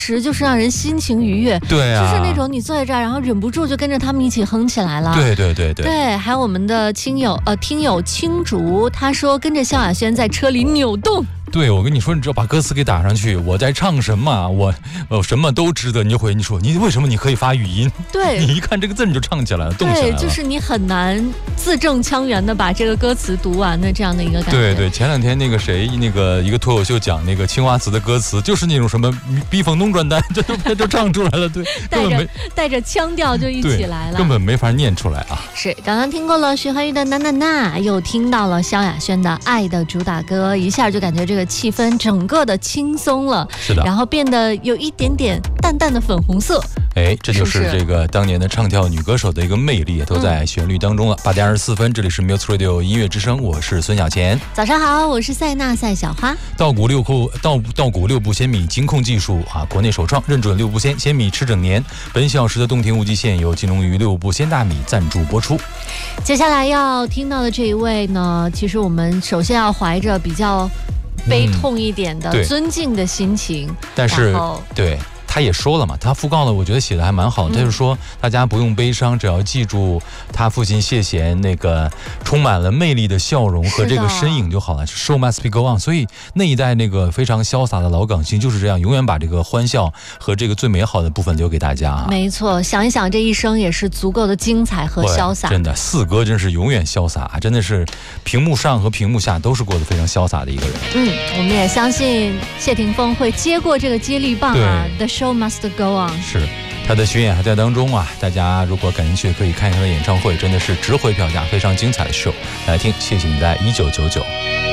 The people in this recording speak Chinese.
就是让人心情愉悦， 对啊， 就是那种你坐在这儿，然后忍不住就跟着他们一起哼起来了。 对， 还有我们的听友青竹，他说跟着萧亚轩在车里扭动。 对，我跟你说，你只要把歌词给打上去，我在唱什么，我什么都值得。你就回你说，你为什么你可以发语音？ 对， 你一看这个字你就唱起来了，动起来了。 对，就是你很难字正腔圆的把这个歌词读完的这样的一个感觉。 对，前两天那个谁，一个脱口秀讲那个青花瓷的歌词，就是那种什么逼风弄转单，这就唱出来了。对， 带着腔调就一起来了， 根本没法念出来啊。 是，刚刚听过了徐怀钰的那，又听到了萧亚轩的《爱的主打歌》，一下就感觉这个气氛整个的轻松了， 是的， 然后变得有一点点淡淡的粉红色。 哎，这就是这个当年的唱跳女歌手的一个魅力，都在旋律当中了。8点24分，这里是 Music Radio 音乐之声，我是孙小钱。 早上好，我是赛小花。 稻谷6步鲜米精控技术啊，国内首创，认准6步鲜米吃整年。本小时的洞庭无极限由金龙鱼6步鲜大米赞助播出。 接下来要听到的这一位呢，其实我们首先要怀着比较悲痛一点的尊敬的心情， 但是对。他也说了嘛，他讣告了，我觉得写的还蛮好。他就说大家不用悲伤，只要记住他父亲谢贤那个充满了魅力的笑容和这个身影就好了。Show must be go on。所以那一代那个非常潇洒的老港星就是这样，永远把这个欢笑和这个最美好的部分留给大家。 没错，想一想这一生也是足够的精彩和潇洒。 真的，四哥真是永远潇洒，真的是屏幕上和屏幕下都是过得非常潇洒的一个人。 我们也相信谢霆锋会接过这个接力棒啊。The show must go on。 是，他的巡演还在当中啊，大家如果感兴趣可以看一下他的演唱会，真的是值回票价，非常精彩的秀。来听，谢谢你在1999。